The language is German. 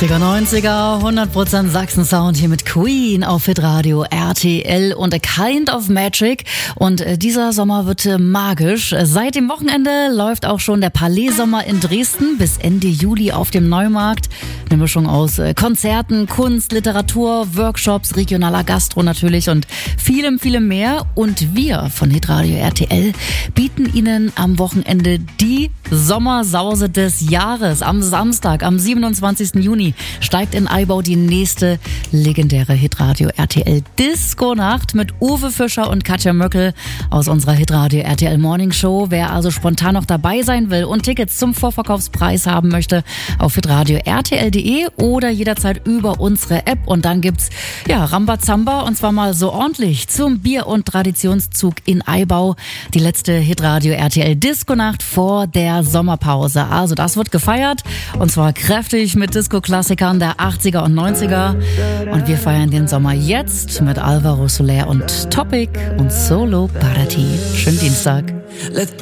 80er, 90er, 100% Sachsen-Sound hier mit Queen auf Hitradio RTL und A Kind of Magic. Und dieser Sommer wird magisch. Seit dem Wochenende läuft auch schon der Palais-Sommer in Dresden bis Ende Juli auf dem Neumarkt. Eine Mischung aus Konzerten, Kunst, Literatur, Workshops, regionaler Gastro natürlich und vielem, vielem mehr. Und wir von Hitradio RTL bieten Ihnen am Wochenende die Sommersause des Jahres. Am Samstag, am 27. Juni steigt in Aibau die nächste legendäre Hitradio RTL Disco-Nacht mit Uwe Fischer und Katja Möckel aus unserer Hitradio RTL Morning Show. Wer also spontan noch dabei sein will und Tickets zum Vorverkaufspreis haben möchte, auf hitradio rtl.de oder jederzeit über unsere App. Und dann gibt's Rambazamba und zwar mal so ordentlich zum Bier- und Traditionszug in Aibau. Die letzte Hitradio RTL Disco-Nacht vor der Sommerpause. Also das wird gefeiert und zwar kräftig mit Disco-Klassikern der 80er und 90er. Und wir feiern den Sommer jetzt mit Alvaro Soler und Topic und Solo Parati. Schönen Dienstag.